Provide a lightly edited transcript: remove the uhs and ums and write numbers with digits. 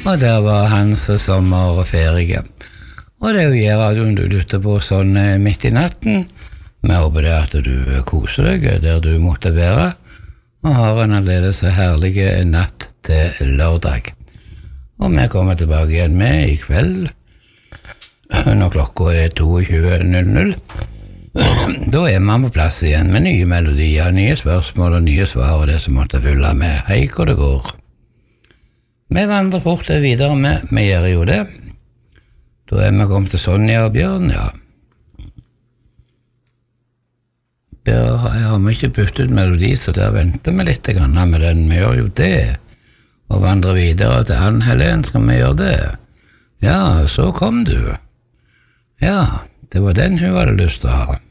og der var hans sommerferie. Og det gjør radioen du lytter på sånn midt i natten. Vi håper det at du koser deg der du måtte være, og har en aldeles herlig natt til lørdag. Og vi kommer tilbake igjen med i kveld, når klokka 22:00. Da man på plass igjen med nye melodier, nye spørsmål og nye svar og det som måtte fylle med. Hei, hvor det går. Vi vandrer fort videre med, vi gjør jo det. Da vi kommet til Sonja og Bjørn, ja. Her har vi ikke byttet melodi, så der venter vi litt med den. Vi gjør jo det. Og vandrer videre til Ann-Helen, skal vi gjøre det? Ja, så kom du. Ja, det var den hun hadde lyst til å ha.